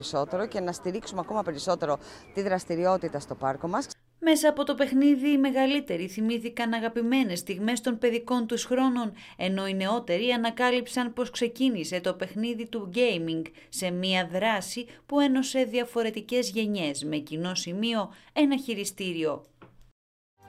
περισσότερο και να στηρίξουμε ακόμα περισσότερο τη δραστηριότητα στο πάρκο μας. Μέσα από το παιχνίδι οι μεγαλύτεροι θυμήθηκαν αγαπημένες στιγμές των παιδικών τους χρόνων, ενώ οι νεότεροι ανακάλυψαν πως ξεκίνησε το παιχνίδι του gaming σε μια δράση που ένωσε διαφορετικές γενιές με κοινό σημείο ένα χειριστήριο.